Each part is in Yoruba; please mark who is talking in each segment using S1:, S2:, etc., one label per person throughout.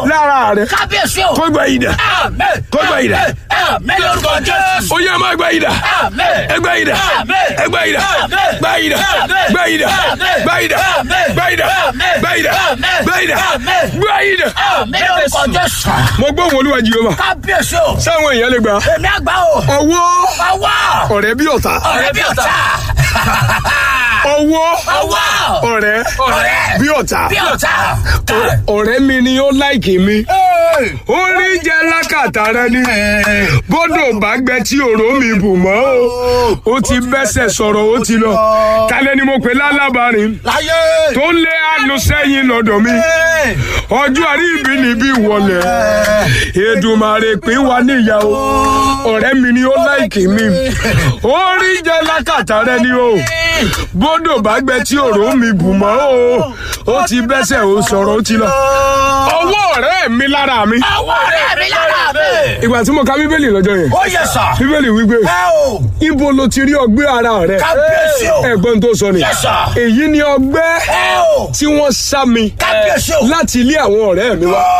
S1: lára rẹ
S2: Kábíyèsí o.
S1: kó gba idà
S2: Àmín.
S1: kó gba idà.
S2: Àmín lórúkọ Jésù.
S1: ó yá máa gba idà
S2: Àmín.
S1: ẹ gba idà
S2: Àmín.
S1: ẹ gba idà
S2: Àmín.
S1: gba idà
S2: Àmín.
S1: gba idà
S2: Àmín.
S1: gba idà
S2: Àmín.
S1: gba idà
S2: Àmín.
S1: gba idà
S2: Àmín.
S1: gba idà
S2: Àmín.
S1: gba idà.
S2: Àmín lórúkọ Jésù.
S1: mo gbóhùn Olúwa Jèhófà
S2: Kábíyèsí o.
S1: sáwọn èèyàn lè gbà.
S2: Èmi àgbà o.
S1: ọwọ́
S2: Ọwọ́.
S1: ọ̀rẹ́ bí ọ̀tá.
S2: Ọ̀rẹ́ bí ọ̀tá.
S1: ọwọ́
S2: Ọwọ́.
S1: ọ̀rẹ́
S2: Ọ̀rẹ́.
S1: bí ọ̀tá.
S2: Bí ọ̀tá.
S1: ọ̀rẹ́ mi ni ó láìkì mi. ó rí jẹ́ lákàtà rẹ ní. bọ́dọ̀ bá gbẹ tí òró mi bù mọ́ o. ó ti bẹ́sẹ̀ sọ̀rọ̀ ó ti lọ. kálẹ̀ ni mo pè lálábàárín.
S2: Láyé.
S1: tó lé àánú sẹ́yìn lọ́dọ̀ mi. ọjọ́ àrí ibi níbí wọlé. Èdùmàrè pín wa níyàwó. ọ̀rẹ́ mi ni ó láìkì mi. ó rí jẹ́ lákàtà rẹ ní o. bọ́dọ̀ bá gbẹ tí òró mi bù mọ́ o. ó ti bẹ́sẹ̀ ó sọ̀rọ̀ ó ti lọ. ọwọ́ ọ̀rẹ́ mi lára mi.
S2: Ọwọ́ ọ̀rẹ́ mi lára mi.
S1: ìgbà tí mo ka bíbélì lọ́jọ́ yẹn.
S2: Ó yẹ sà.
S1: bíbélì wípé
S2: Ẹ o.
S1: ibo lo ti rí ọgbẹ́ ara rẹ.
S2: Kábíyèsí o.
S1: ẹ̀gbọ́n tó sọ ni.
S2: Yes, sir.
S1: èyí ni ọgbẹ́
S2: Ẹ o.
S1: tí wọ́n sá mi
S2: Kábíyèsí o.
S1: láti ilé àwọn ọ̀rẹ́ mi wá.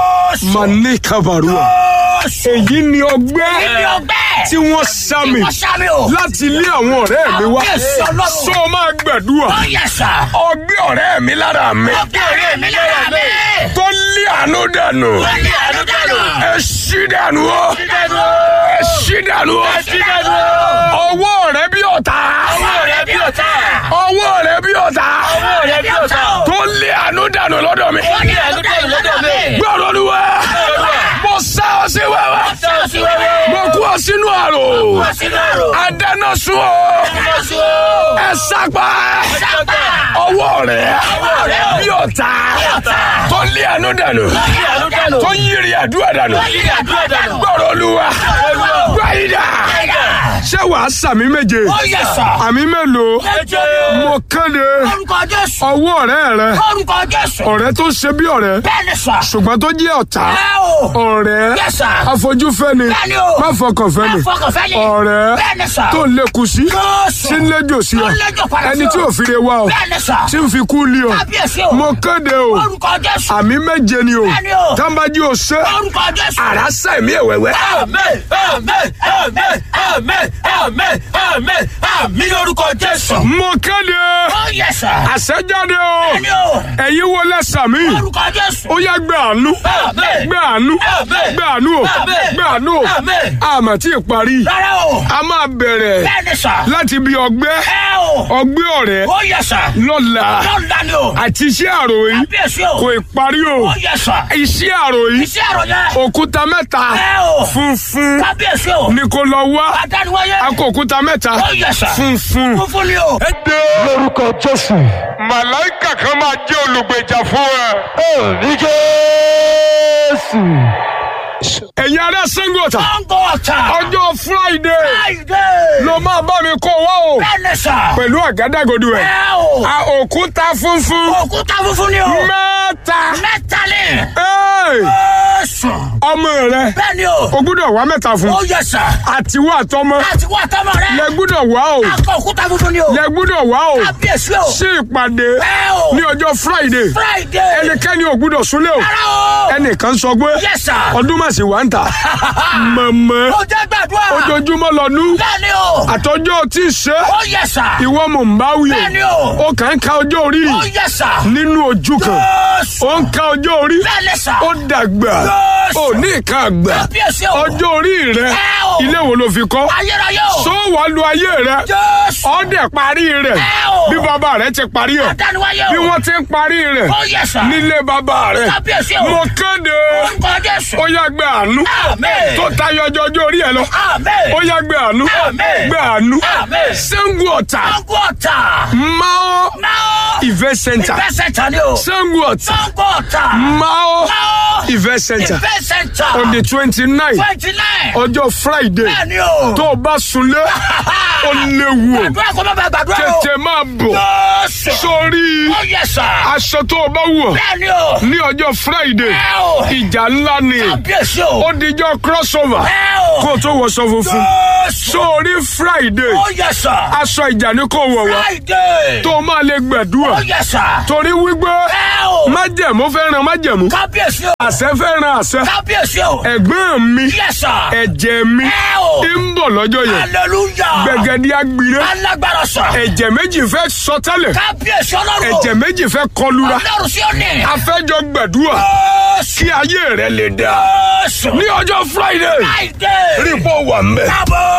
S1: Mane Kabarua. èyí ni ọgbẹ́
S2: Ibi ọgbẹ́.
S1: tí wọ́n sá mi
S2: Wọ́n sá mi o.
S1: láti ilé àwọn ọ̀rẹ́ mi wá.
S2: Kábíyèsí Ọlọ́run.
S1: sọ máa gbàdúrà.
S2: Ó yẹ sà.
S1: ọgbẹ́ ọ̀rẹ́ mi lára mi
S2: Ọgbẹ́ ọ̀rẹ́ mi lára mi.
S1: tó lé àánú dànù.
S2: Ó ní àánú dànù.
S1: ẹ ṣí dànù o.
S2: Dídẹ́nu.
S1: ẹ ṣí dànù o.
S2: Dídẹ́nu.
S1: ọwọ́ rẹ bí ọ̀tá.
S2: Ọwọ́ ọ̀rẹ́ bí ọ̀tá.
S1: ọwọ́ rẹ bí ọ̀tá.
S2: Ọwọ́ ọ̀rẹ́ bí ọ̀tá.
S1: tó lé àánú dànù lọ́dọ̀ mi.
S2: Ó ní àánú dànù lọ́dọ̀ mi.
S1: gbọ́dọ̀ ni wá. mo sá ọ sí wẹ́wẹ́.
S2: Sọ sí wẹ́wẹ́.
S1: mo kú ọ sínú àrò.
S2: Wọ́n sí lọ́rùn.
S1: adáná sun o.
S2: Wọ́n sí o.
S1: ẹ sápá.
S2: Sápá.
S1: ọwọ́ rẹ
S2: Ọwọ́ rẹ o.
S1: bí ọ̀tá.
S2: ọ̀tá.
S1: tó lé àánú dànù.
S2: Ó ní àánú dànù.
S1: tó yírí àdúrà dànù.
S2: Ó ní àdúrà dànù.
S1: gbọ́dọ̀ Olúwa.
S2: Olúwa.
S1: gbáyìdá.
S2: Ẹ̀yà.
S1: ṣé wàá sàmì méje.
S2: Ó yẹ sà.
S1: àmì mélòó.
S2: Méje.
S1: mo kéde
S2: Orúkọ Jésù.
S1: ọwọ́ ọ̀rẹ́ rẹ.
S2: Orúkọ Jésù.
S1: ọ̀rẹ́ tó ṣe bí ọ̀rẹ́
S2: Bẹ́ẹ̀ni sà.
S1: ṣùgbọ́n tó jẹ́ ọ̀tá.
S2: Ẹ o.
S1: ọ̀rẹ́
S2: Yes, sir.
S1: afojúfẹ́ni
S2: Bẹ́ẹ̀ni o.
S1: má fọkànfẹ́ ni.
S2: Má fọkànfẹ́ ni.
S1: ọ̀rẹ́
S2: Bẹ́ẹ̀ni sà.
S1: tó ń lékun sí
S2: Jésù.
S1: tí ń léjò sí ọ
S2: Tó ń léjò padà sí
S1: ẹni
S2: ọ.
S1: tí ò fi re wá ọ
S2: Bẹ́ẹ̀ni sà.
S1: tí ń fi kú lé ọ.
S2: Kábíyèsí o.
S1: mo kéde o
S2: Orúkọ Jésù.
S1: àmì méje ni o
S2: Bẹ́ẹ̀ni o.
S1: tábàjì ò ṣe
S2: Orúkọ Jésù.
S1: àràsà ẹ̀mí ẹ̀wẹ̀wẹ̀.
S2: Àmín, àmín, àmín, àmín, àmín, àmín, àmín lórúkọ Jésù.
S1: mo kéde
S2: Ó yẹ sà.
S1: àṣẹjáde o
S2: Bẹ́ẹ̀ni o.
S1: ẹ̀yin wo lẹ́sà mi
S2: Orúkọ Jésù.
S1: ó yá gbé àánú
S2: Àmín.
S1: gbé àánú
S2: Àmín.
S1: gbé àánú o
S2: Àmín.
S1: gbé àánú o
S2: Àmín.
S1: àmọ́ tí ì parí
S2: Rárá o.
S1: a máa bẹ̀rẹ̀
S2: Bẹ́ẹ̀ni sà.
S1: láti bí ọgbẹ́
S2: Ẹ o.
S1: ọgbẹ́ ọ̀rẹ́
S2: Ó yẹ sà.
S1: lọ́la
S2: Lọ́ọ̀dà ni o.
S1: àti iṣẹ́ àròyìn
S2: Kábíyèsí o.
S1: kò ì parí o
S2: Ó yẹ sà.
S1: iṣẹ́ àròyìn
S2: Iṣẹ́ àròyìn.
S1: òkúta mẹ́ta
S2: Ẹ o.
S1: funfun
S2: Kábíyèsí o.
S1: ni kò lọ wá
S2: Adániwáyé.
S1: a kó òkúta mẹ́ta
S2: Ó yẹ sà.
S1: funfun.
S2: Funfun ni o.
S1: lórúkọ Jésù. màláìkà kan máa jẹ́ olùgbèjà fún ẹ.
S3: ní Jésù.
S1: ẹ̀yin ará Ṣàngó Ọ̀tà
S2: Ṣàngó Ọ̀tà.
S1: ọjọ́ Friday
S2: Friday.
S1: ló máa bá mi kó wá o
S2: Bẹ́ẹ̀ni sà.
S1: pẹ̀lú àgádágodo ẹ̀.
S2: Ẹ o.
S1: a òkúta funfun
S2: Òkúta funfun ni o.
S1: mẹ́ta.
S2: Mẹ́ta ni.
S1: Hey!
S2: Jésù.
S1: ọmọ rẹ
S2: Bẹ́ẹ̀ni o.
S1: o gbúdọ̀ wá mẹ́ta fún
S2: Ó yẹ sà.
S1: àtiwọ́ àtọmọ
S2: Láti wá tọ́mọ rẹ.
S1: lẹ gbúdọ̀ wá o
S2: Akọ òkúta funfun ni o.
S1: lẹ gbúdọ̀ wá o
S2: Kábíyèsí o.
S1: sí ìpàdé
S2: Ẹ o.
S1: ní ọjọ́ Friday
S2: Friday.
S1: ẹnikẹ́ni ò gbúdọ̀ súnlé o
S2: Rárá o.
S1: ẹnìkan sọ pé
S2: Yes, sir.
S1: ọdún màsí wà ń tà mọ̀mọ́
S2: Ó jẹ́ gbàdúrà.
S1: ojoojúmọ́ lọ́dún
S2: Bẹ́ẹ̀ni o.
S1: àtọ́jọ́ tí ì ṣe
S2: Ó yẹ sà.
S1: ìwọ mò ń bá wí
S2: Bẹ́ẹ̀ni o.
S1: o kàn ń ka ọjọ́ orí
S2: Ó yẹ sà.
S1: nínú ojú kan
S2: Jésù.
S1: ó ń ka ọjọ́ orí
S2: Bẹ́ẹ̀ni sà.
S1: ó dàgbà
S2: Jésù.
S1: ó ní ìka àgbà
S2: Kábíyèsí o.
S1: ọjọ́ orí rẹ
S2: Ẹ o.
S1: ilé wo ló fi kọ́
S2: Ayérayé o.
S1: sọ wà lu ayé rẹ
S2: Jésù.
S1: ọdẹ parí rẹ
S2: Ẹ o.
S1: bí bàbá rẹ ti parí ẹ
S2: Adániwáyé o.
S1: bí wọ́n ti ń parí rẹ
S2: Ó yẹ sà.
S1: nílé bàbá rẹ
S2: Kábíyèsí o.
S1: mo kéde
S2: Orúkọ Jésù.
S1: ó yá gbé àánú
S2: Àmín.
S1: tó tayọ ọjọ́ orí ẹ lọ
S2: Àmín.
S1: ó yá gbé àánú
S2: Àmín.
S1: gbé àánú
S2: Àmín.
S1: Ṣàngó Ọ̀tà
S2: Ṣàngó Ọ̀tà.
S1: Mao
S2: Máa.
S1: Event Center
S2: Ìfẹ́ sẹ̀ntà ni o.
S1: Ṣàngó Ọ̀tà
S2: Ṣàngó Ọ̀tà.
S1: Mao
S2: Máa.
S1: Event Center
S2: Ìfẹ́ sẹ̀ntà.
S1: on the 29
S2: 29.
S1: ọjọ́ Friday
S2: Bẹ́ẹ̀ni o.
S1: tó o bá sunlé ó léwu o
S2: Gbàdúrà kó má bàa gbàdúrà o.
S1: tètè máa bọ̀
S2: Jésù.
S1: sórí
S2: Ó yẹ sà.
S1: aṣọ tó o bá wọ̀
S2: Bẹ́ẹ̀ni o.
S1: ní ọjọ́ Friday
S2: Ẹ o.
S1: ìjà ńlá ni
S2: Kábíyèsí o.
S1: ó dijọ́ crossover
S2: Ẹ o.
S1: kó o tó wọṣọ funfun sórí Friday.
S2: Oh yes sir.
S1: Aṣọ ìjà ni kò wọ̀ wá.
S2: Friday.
S1: Tó máa lè gbàdúrà.
S2: Oh yes sir.
S1: Torí wípé májẹ̀mú fẹ́ràn májẹ̀mú.
S2: Kábíyèsí o.
S1: Àṣẹ fẹ́ràn àṣẹ.
S2: Kábíyèsí o.
S1: Ẹ̀gbọ́n mi.
S2: Yes sir.
S1: Ẹ̀jẹ̀ mi. ń bọ̀ lọ́jọ́ yẹn.
S2: Hallelujah.
S1: Gbẹ̀gẹ̀dẹ̀ agbire.
S2: Alágbára sọ.
S1: Ẹ̀jẹ̀ méjì fẹ́ sọ tẹ́lẹ̀.
S2: Kábíyèsí Ọlọ́run.
S1: Ẹ̀jẹ̀ méjì fẹ́ kọlura.
S2: Ọlọ́run sí òní.
S1: A fẹ́ jọ gbàdúrà kí ayé rẹ lè dá. Ní ọjọ́ Friday. Rí pọ̀ wà mẹ́.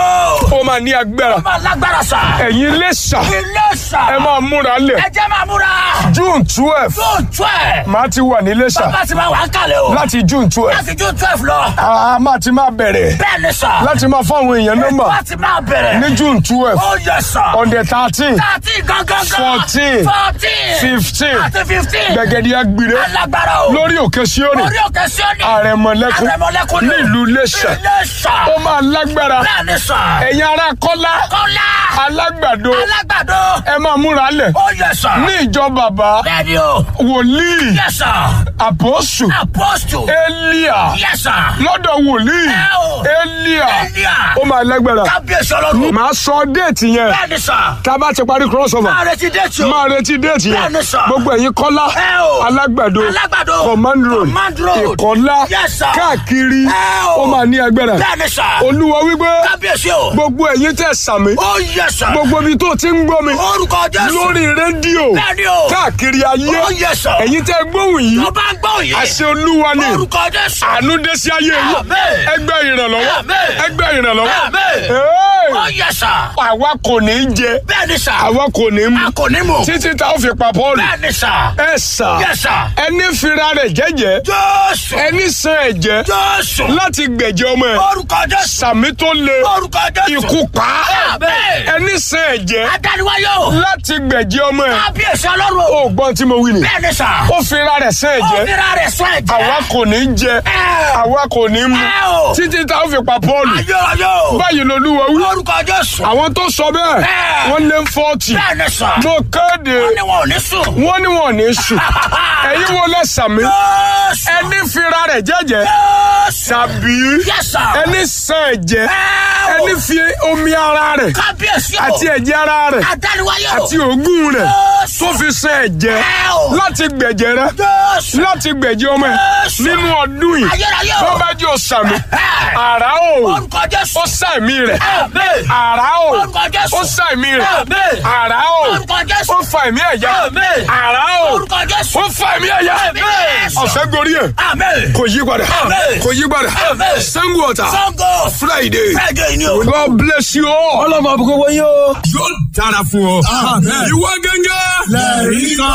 S1: Ó máa ní agbára.
S2: Alágbára sọ.
S1: Ẹ̀yin Iléṣà.
S2: Iléṣà.
S1: Ẹ máa múra lẹ̀.
S2: Ẹ jẹ́ máa múra.
S1: June 12.
S2: June 12.
S1: Màá ti wà ní Iléṣà.
S2: Bàbá ti máa wà ń kalẹ̀ o.
S1: Láti June 12.
S2: Láti June 12 lọ.
S1: A máa ti máa bẹ̀rẹ̀.
S2: Bẹ́ẹ̀ni sà.
S1: Láti máa fún àwọn èèyàn nọ́mbà.
S2: Láti máa bẹ̀rẹ̀.
S1: Ní June 12.
S2: Oh yes sir.
S1: On the 13.
S2: 13 gangan.
S1: 14.
S2: 14.
S1: 15.
S2: Àti 15.
S1: Gbẹ̀gẹ̀dẹ̀ agbire.
S2: Alágbára o.
S1: Lórí òkè Síónì.
S2: Lórí òkè Síónì.
S1: Àrẹ̀mọ̀lẹ́kún.
S2: Àrẹ̀mọ̀lẹ́kún.
S1: Nílùú Iléṣà.
S2: Iléṣà.
S1: Ó máa lágbára.
S2: Bẹ́ẹ̀ni sà.
S1: Ẹ̀yin ará Kọ́lá.
S2: Kọ́lá.
S1: Alágbàdo.
S2: Alágbàdo.
S1: Ẹ máa múra lẹ̀.
S2: Oh yes sir.
S1: Ní ìjọ bàbá.
S2: Bẹ́ẹ̀ni o.
S1: Wòlíì.
S2: Yes sir.
S1: Àpọ́sù.
S2: Apostle.
S1: Élíà.
S2: Yes sir.
S1: Lọ́dọ̀ wòlíì. Élíà.
S2: Élíà.
S1: Ó máa lágbára.
S2: Kábíyèsí Ọlọ́run.
S1: Màá sọ déètì yẹn.
S2: Bẹ́ẹ̀ni sà.
S1: Tá a bá ti parí crossover.
S2: Máa retí déètì o.
S1: Máa retí déètì yẹn.
S2: Bẹ́ẹ̀ni sà.
S1: Gbogbo ẹ̀yin Kọ́lá. Alágbàdo.
S2: Alágbàdo.
S1: Command Road.
S2: Command Road.
S1: Ìkọ́lá.
S2: Yes sir.
S1: Káàkiri. Ó máa ní agbára.
S2: Bẹ́ẹ̀ni sà.
S1: Olúwa wípé.
S2: Kábíyèsí o.
S1: Gbogbo ẹ̀yin tẹ́ sàmì.
S2: Oh yes sir.
S1: Gbogbo ibi tó ti ń gbọ́ mi.
S2: Orúkọ Jésù.
S1: Lórí rédíò.
S2: Bẹ́ẹ̀ni o.
S1: Káàkiri ayé.
S2: Oh yes sir.
S1: Ẹ̀yin tẹ́ gbóhùn yìí.
S2: Tó bá ń gbọ́ yìí.
S1: Àṣẹ Olúwa ni.
S2: Orúkọ Jésù.
S1: Àánú dé sí ayé yìí.
S2: Àmín.
S1: Ẹgbẹ́ ìrànlọ́wọ́.
S2: Àmín.
S1: Ẹgbẹ́ ìrànlọ́wọ́.
S2: Àmín. Oh yes sir.
S1: Àwa kò ní í jẹ.
S2: Bẹ́ẹ̀ni sà.
S1: Àwa kò ní í mu.
S2: A kò ní mú.
S1: Títí tá a fi pa Pọ́ọ̀lù.
S2: Bẹ́ẹ̀ni sà.
S1: Ẹ sà.
S2: Yes sir.
S1: Ẹni fira rẹ̀ jẹ́jẹ́.
S2: Jésù.
S1: Ẹni san ẹ̀jẹ̀.
S2: Jésù.
S1: Láti gbẹ̀jẹ̀ ọmọ ẹ̀.
S2: Orúkọ Jésù.
S1: Sàmì tó le.
S2: Orúkọ Jésù.
S1: Ikú pa.
S2: Àmín.
S1: Ẹni san ẹ̀jẹ̀.
S2: Adániwáyò.
S1: Láti gbẹ̀jẹ̀ ọmọ ẹ̀.
S2: Kábíyèsí Ọlọ́run.
S1: Ó gbọ́n tí mo wí ni.
S2: Bẹ́ẹ̀ni sà.
S1: Ó fira rẹ̀ san
S2: Ó
S1: ẹ̀jẹ̀.
S2: fira rẹ̀ sọ ẹ̀jẹ̀.
S1: Àwa kò ní í jẹ. Àwa kò ní í mu. Títí tá a fi pa Pọ́ọ̀lù.
S2: Ayọ̀.
S1: Báyìí lolúwa wí.
S2: Orúkọ Jésù.
S1: Àwọn tó sọ bẹ́ẹ̀. Wọ́n lé 40.
S2: Bẹ́ẹ̀ni sà.
S1: Mo kéde.
S2: Wọ́n ní wọn ò ní sùn.
S1: Wọ́n ní wọn ò ní sùn. Ẹ̀yin wo lẹ sàmì?
S2: Jésù.
S1: Ẹni fira rẹ̀ jẹ́jẹ́.
S2: Jésù.
S1: Tàbí
S2: Yes sir.
S1: ẹni san ẹ̀jẹ̀. Ẹni fi omi ara rẹ̀.
S2: Kábíyèsí o.
S1: Àti ẹ̀jẹ̀ ara rẹ̀.
S2: Adániwáyò.
S1: Àti òógùn rẹ̀.
S2: Jésù.
S1: Tó fi san ẹ̀jẹ̀. Láti gbẹ̀jẹ̀ rẹ̀.
S2: Jésù.
S1: Láti gbẹ̀jẹ̀ ọmọ ẹ̀.
S2: Jésù.
S1: Nínú ọdún yìí.
S2: Ayérayé o.
S1: Bọ́ bá jẹ́ òsàmì. Àrá o.
S2: Orúkọ Jésù.
S1: Ó sàmì rẹ̀.
S2: Àmín.
S1: Àrá o.
S2: Orúkọ Jésù.
S1: Ó sàmì rẹ̀.
S2: Àmín.
S1: Àrá o.
S2: Orúkọ Jésù.
S1: Ó fa ẹ̀mí ẹ̀yà.
S2: Àmín.
S1: Àrá o.
S2: Orúkọ Jésù.
S1: Ó fa ẹ̀mí ẹ̀yà.
S2: Àmín.
S1: Ọ̀sẹ̀ gorí ẹ̀.
S2: Àmín.
S1: Kò yí padà.
S2: Àmín.
S1: Kò yí padà.
S2: Àmín.
S1: Sango Ọ̀tà.
S2: Sango.
S1: Friday.
S2: Friday ni o.
S1: God bless you all.
S3: Ọlọ́mọ àbúkọ́ wọ́n yóò.
S1: Yóò dára fún ọ. Ìwọ gẹ́gẹ́.
S3: Lẹ́rìí kan.